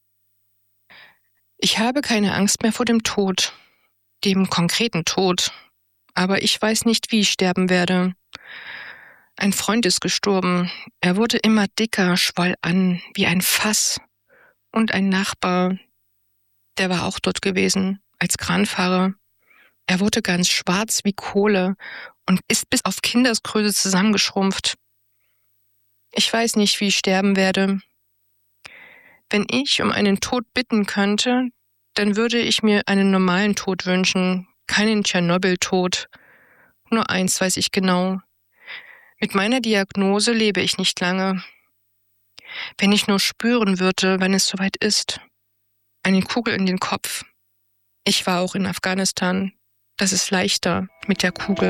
Ich habe keine Angst mehr vor dem Tod, dem konkreten Tod. Aber ich weiß nicht, wie ich sterben werde. Ein Freund ist gestorben. Er wurde immer dicker, schwoll an, wie ein Fass. Und ein Nachbar, der war auch dort gewesen, als Kranfahrer. Er wurde ganz schwarz wie Kohle und ist bis auf Kindesgröße zusammengeschrumpft. Ich weiß nicht, wie ich sterben werde. Wenn ich um einen Tod bitten könnte, dann würde ich mir einen normalen Tod wünschen, keinen Tschernobyl-Tod. Nur eins weiß ich genau. Mit meiner Diagnose lebe ich nicht lange. Wenn ich nur spüren würde, wann es soweit ist. Eine Kugel in den Kopf. Ich war auch in Afghanistan. Das ist leichter mit der Kugel.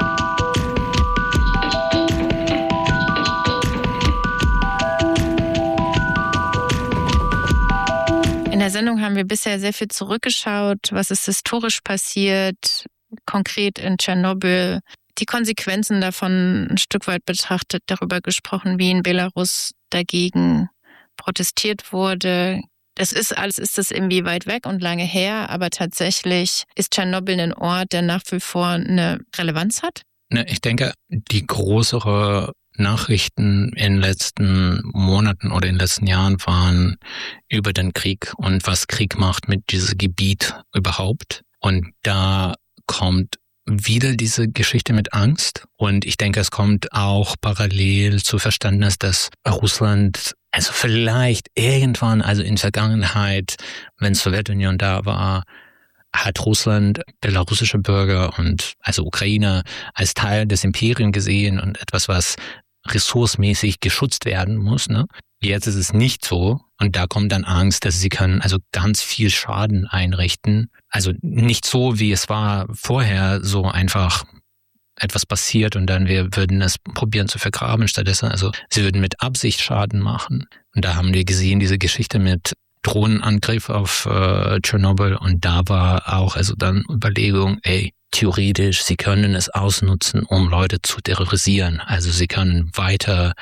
In der Sendung haben wir bisher sehr viel zurückgeschaut, was ist historisch passiert, konkret in Tschernobyl, die Konsequenzen davon ein Stück weit betrachtet, darüber gesprochen, wie in Belarus dagegen protestiert wurde. Das ist das irgendwie weit weg und lange her, aber tatsächlich ist Tschernobyl ein Ort, der nach wie vor eine Relevanz hat. Ich denke, die größere Nachrichten in den letzten Monaten oder in den letzten Jahren waren über den Krieg und was Krieg macht mit diesem Gebiet überhaupt. Und da kommt wieder diese Geschichte mit Angst. Und ich denke, es kommt auch parallel zu Verständnis, dass Russland, also vielleicht irgendwann, also in der Vergangenheit, wenn Sowjetunion da war, hat Russland belarussische Bürger und also Ukrainer als Teil des Imperiums gesehen und etwas, was ressourcenmäßig geschützt werden muss. Ne? Jetzt ist es nicht so und da kommt dann Angst, dass sie können also ganz viel Schaden einrichten. Also nicht so, wie es war vorher, so einfach etwas passiert und dann wir würden es probieren zu vergraben. Stattdessen, also sie würden mit Absicht Schaden machen. Und da haben wir gesehen, diese Geschichte mit Drohnenangriff auf Tschernobyl und da war auch also dann Überlegung, theoretisch, sie können es ausnutzen, um Leute zu terrorisieren. Also sie können weiter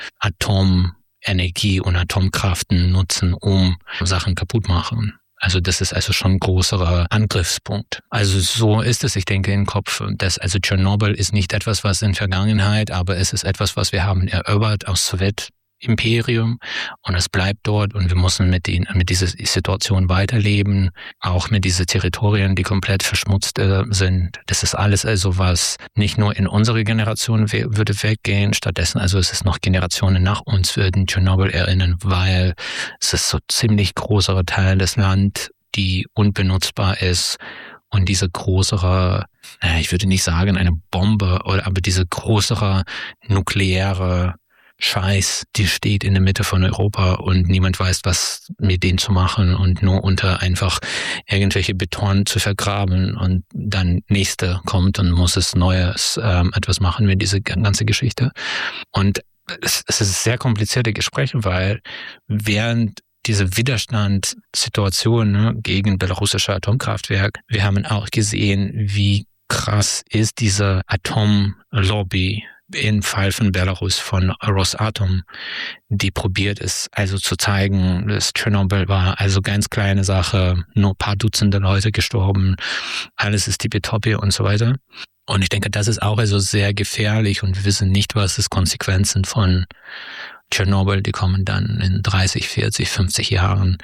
Atomenergie und Atomkraften nutzen, um Sachen kaputt machen. Also das ist also schon ein größerer Angriffspunkt. Also so ist es, ich denke, im Kopf. Also Tschernobyl ist nicht etwas, was in Vergangenheit, aber es ist etwas, was wir haben erobert aus Sowjetimperium und es bleibt dort und wir müssen mit dieser Situation weiterleben, auch mit diesen Territorien, die komplett verschmutzt sind. Das ist alles also, was nicht nur in unsere Generation würde weggehen, stattdessen also es ist noch Generationen nach uns würden Tschernobyl erinnern, weil es ist so ziemlich großer Teil des Landes, die unbenutzbar ist. Und diese größere, ich würde nicht sagen eine Bombe, aber diese größere nukleare Scheiß, die steht in der Mitte von Europa und niemand weiß, was mit denen zu machen und nur unter einfach irgendwelche Beton zu vergraben und dann nächste kommt und muss es Neues etwas machen mit dieser ganzen Geschichte. Und es ist sehr komplizierte Gespräche, weil während diese Widerstandssituation gegen belarussische Atomkraftwerk, wir haben auch gesehen, wie krass ist diese Atomlobby im Fall von Belarus von Rosatom, die probiert es also zu zeigen, dass Tschernobyl war also ganz kleine Sache, nur ein paar Dutzende Leute gestorben, alles ist tippitoppi und so weiter. Und ich denke, das ist auch also sehr gefährlich und wir wissen nicht, was es Konsequenzen von Tschernobyl, die kommen dann in 30, 40, 50 Jahren.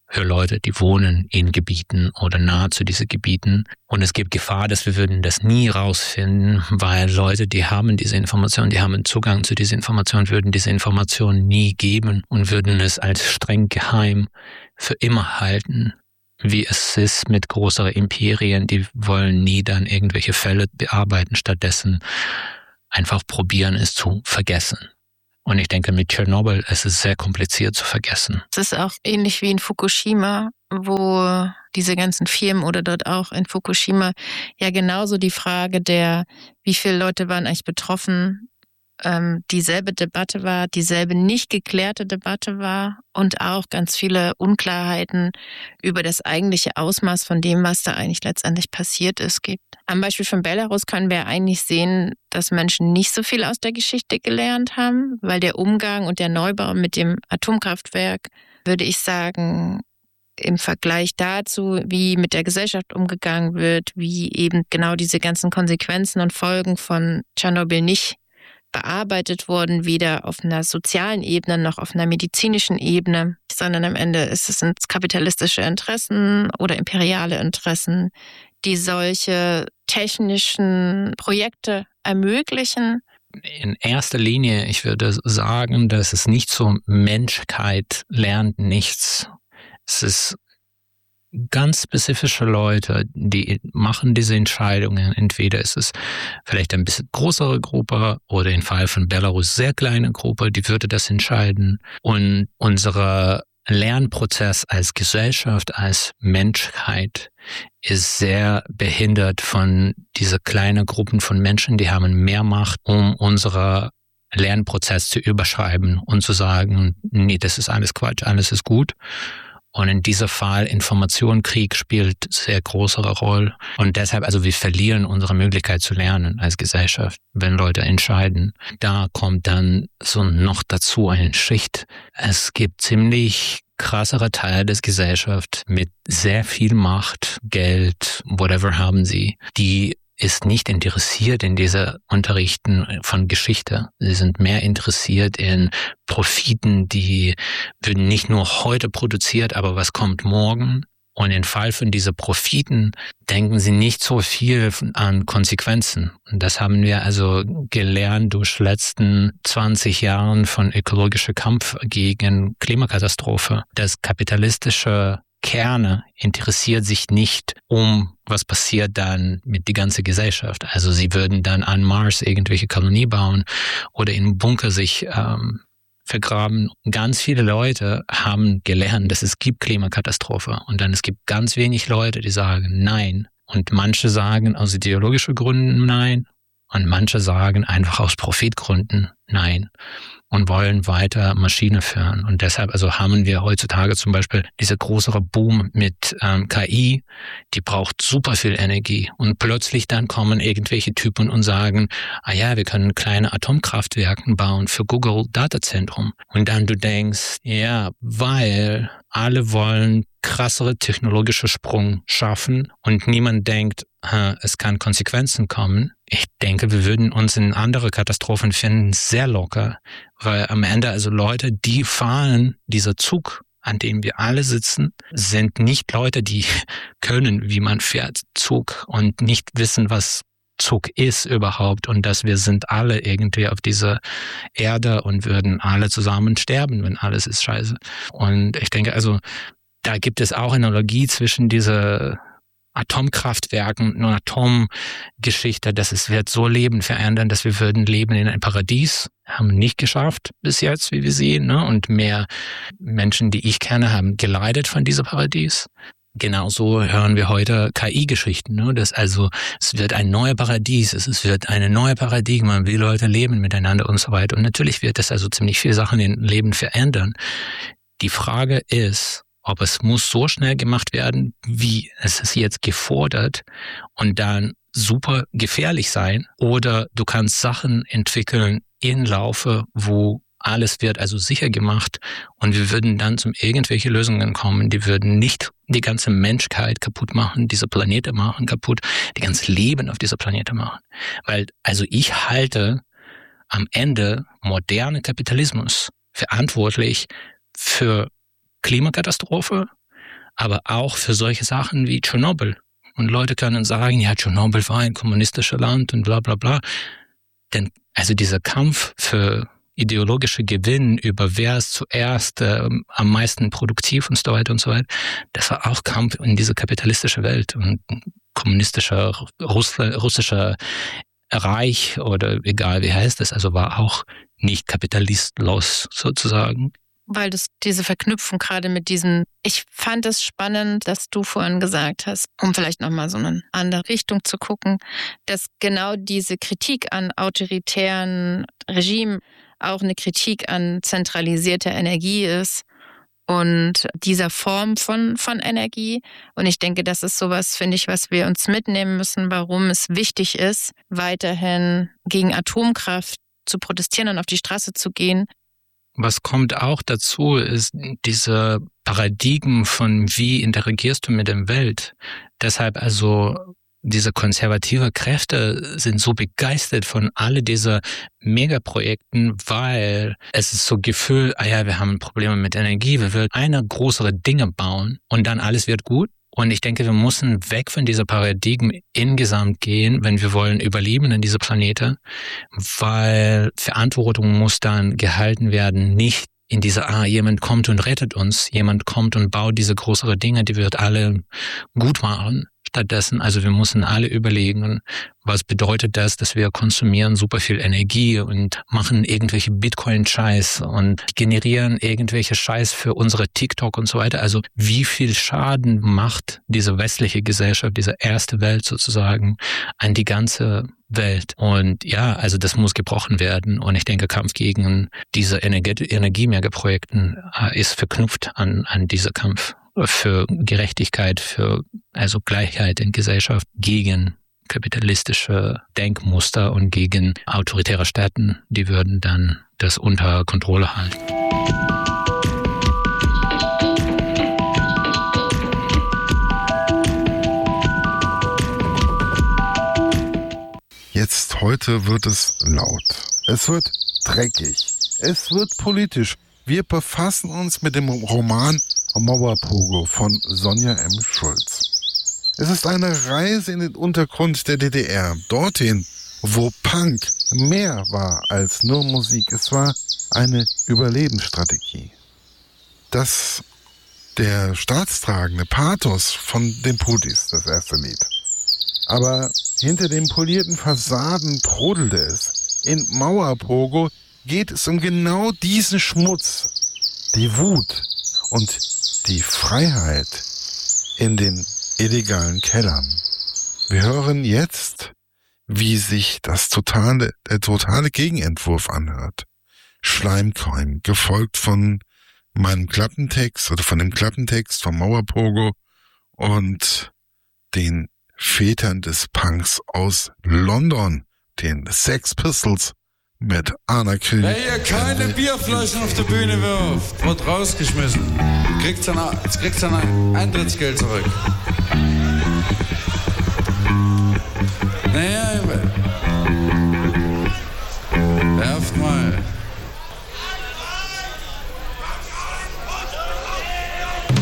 für Leute, die wohnen in Gebieten oder nahe zu diesen Gebieten. Und es gibt Gefahr, dass wir würden das nie rausfinden, weil Leute, die haben diese Informationen, die haben Zugang zu dieser Information, würden diese Information nie geben und würden es als streng geheim für immer halten. Wie es ist mit größeren Imperien, die wollen nie dann irgendwelche Fälle bearbeiten, stattdessen einfach probieren, es zu vergessen. Und ich denke, mit Tschernobyl ist es sehr kompliziert zu vergessen. Es ist auch ähnlich wie in Fukushima, wo diese ganzen Firmen oder dort auch in Fukushima ja genauso die Frage der, wie viele Leute waren eigentlich betroffen, dieselbe Debatte war, dieselbe nicht geklärte Debatte war und auch ganz viele Unklarheiten über das eigentliche Ausmaß von dem, was da eigentlich letztendlich passiert ist, gibt. Am Beispiel von Belarus können wir eigentlich sehen, dass Menschen nicht so viel aus der Geschichte gelernt haben, weil der Umgang und der Neubau mit dem Atomkraftwerk, würde ich sagen, im Vergleich dazu, wie mit der Gesellschaft umgegangen wird, wie eben genau diese ganzen Konsequenzen und Folgen von Tschernobyl nicht bearbeitet wurden, weder auf einer sozialen Ebene noch auf einer medizinischen Ebene, sondern am Ende sind es kapitalistische Interessen oder imperiale Interessen, die solche technischen Projekte ermöglichen. In erster Linie, ich würde sagen, dass es nicht so, Menschheit lernt nichts. Es ist ganz spezifische Leute, die machen diese Entscheidungen. Entweder ist es vielleicht ein bisschen größere Gruppe oder im Fall von Belarus sehr kleine Gruppe, die würde das entscheiden. Und unser Lernprozess als Gesellschaft, als Menschheit ist sehr behindert von dieser kleinen Gruppen von Menschen, die haben mehr Macht, um unseren Lernprozess zu überschreiben und zu sagen, nee, das ist alles Quatsch, alles ist gut. Und in diesem Fall Informationskrieg spielt sehr größere Rolle. Und deshalb, also wir verlieren unsere Möglichkeit zu lernen als Gesellschaft, wenn Leute entscheiden. Da kommt dann so noch dazu eine Schicht. Es gibt ziemlich krassere Teile der Gesellschaft mit sehr viel Macht, Geld, whatever haben sie, die ist nicht interessiert in dieser Unterrichten von Geschichte. Sie sind mehr interessiert in Profiten, die würden nicht nur heute produziert, aber was kommt morgen. Und im Fall von diesen Profiten denken sie nicht so viel an Konsequenzen. Und das haben wir also gelernt durch die letzten 20 Jahren von ökologischer Kampf gegen Klimakatastrophe. Das kapitalistische Kerne interessiert sich nicht was passiert dann mit der ganzen Gesellschaft. Also sie würden dann an Mars irgendwelche Kolonie bauen oder in einem Bunker sich vergraben. Ganz viele Leute haben gelernt, dass es gibt Klimakatastrophe und dann es gibt ganz wenig Leute, die sagen Nein. Und manche sagen aus ideologischen Gründen Nein und manche sagen einfach aus Profitgründen Nein und wollen weiter Maschine führen. Und deshalb also haben wir heutzutage zum Beispiel dieser größere Boom mit KI, die braucht super viel Energie. Und plötzlich dann kommen irgendwelche Typen und sagen, wir können kleine Atomkraftwerke bauen für Google Datazentrum. Und dann du denkst, ja, weil alle wollen krassere technologische Sprung schaffen und niemand denkt, es kann Konsequenzen kommen. Ich denke, wir würden uns in andere Katastrophen finden sehr locker, weil am Ende also Leute, die fahren, dieser Zug, an dem wir alle sitzen, sind nicht Leute, die können, wie man fährt, Zug und nicht wissen, was Zug ist überhaupt und dass wir sind alle irgendwie auf dieser Erde und würden alle zusammen sterben, wenn alles ist scheiße. Und ich denke also, da gibt es auch eine Analogie zwischen dieser Atomkraftwerken und Atomgeschichte, dass es wird so Leben verändern, dass wir würden leben in einem Paradies. Haben nicht geschafft bis jetzt, wie wir sehen, ne? Und mehr Menschen, die ich kenne, haben geleitet von diesem Paradies. Genauso hören wir heute KI-Geschichten, ne? Das also, es wird ein neues Paradies, es wird eine neue Paradigma, wie Leute leben miteinander und so weiter. Und natürlich wird das also ziemlich viele Sachen im Leben verändern. Die Frage ist, ob es muss so schnell gemacht werden, wie es ist jetzt gefordert und dann super gefährlich sein, oder du kannst Sachen entwickeln in Laufe, wo alles wird also sicher gemacht und wir würden dann zum irgendwelche Lösungen kommen, die würden nicht die ganze Menschheit kaputt machen, diese Planete machen kaputt, die ganze Leben auf dieser Planete machen. Weil also ich halte am Ende modernen Kapitalismus verantwortlich für Klimakatastrophe, aber auch für solche Sachen wie Tschernobyl. Und Leute können sagen, ja, Tschernobyl war ein kommunistisches Land und bla bla bla. Denn also dieser Kampf für ideologische Gewinn über wer ist zuerst am meisten produktiv und so weiter, das war auch Kampf in diese kapitalistische Welt und kommunistischer, russischer Reich oder egal wie heißt es, also war auch nicht kapitalistlos sozusagen. Weil das diese Verknüpfung gerade mit diesen, ich fand es spannend, dass du vorhin gesagt hast, um vielleicht nochmal so eine andere Richtung zu gucken, dass genau diese Kritik an autoritären Regimen auch eine Kritik an zentralisierter Energie ist und dieser Form von Energie. Und ich denke, das ist sowas, finde ich, was wir uns mitnehmen müssen, warum es wichtig ist, weiterhin gegen Atomkraft zu protestieren und auf die Straße zu gehen. Was kommt auch dazu, ist diese Paradigmen von wie interagierst du mit der Welt. Deshalb also diese konservative Kräfte sind so begeistert von alle diese Megaprojekten, weil es ist so Gefühl, wir haben Probleme mit Energie, wir wollen eine größere Dinge bauen und dann alles wird gut. Und ich denke, wir müssen weg von dieser Paradigmen insgesamt gehen, wenn wir wollen überleben in dieser Planete, weil Verantwortung muss dann gehalten werden, nicht in dieser, jemand kommt und rettet uns, jemand kommt und baut diese größere Dinge, die wird alle gut machen. Stattdessen, also wir müssen alle überlegen, was bedeutet das, dass wir konsumieren super viel Energie und machen irgendwelche Bitcoin-Scheiß und generieren irgendwelche Scheiß für unsere TikTok und so weiter. Also wie viel Schaden macht diese westliche Gesellschaft, diese erste Welt sozusagen an die ganze Welt? Und ja, also das muss gebrochen werden. Und ich denke, Kampf gegen diese Energiemegaprojekten ist verknüpft an diese Kampf für Gerechtigkeit, für also Gleichheit in Gesellschaft, gegen kapitalistische Denkmuster und gegen autoritäre Staaten, die würden dann das unter Kontrolle halten. Jetzt heute wird es laut. Es wird dreckig. Es wird politisch. Wir befassen uns mit dem Roman Mauerpogo von Sonja M. Schulz. Es ist eine Reise in den Untergrund der DDR, dorthin, wo Punk mehr war als nur Musik. Es war eine Überlebensstrategie. Der staatstragende Pathos von den Putis, das erste Lied. Aber hinter den polierten Fassaden brodelte es. In Mauerpogo geht es um genau diesen Schmutz, die Wut und die Freiheit in den illegalen Kellern. Wir hören jetzt, wie sich der totale Gegenentwurf anhört. Schleimkeim, gefolgt von meinem Klappentext oder von dem Klappentext von Mauerpogo und den Vätern des Punks aus London, den Sex Pistols mit Anarchy. Wer hier keine Bierflaschen auf der Bühne wirft, wird rausgeschmissen. Kriegt sein Eintrittsgeld zurück.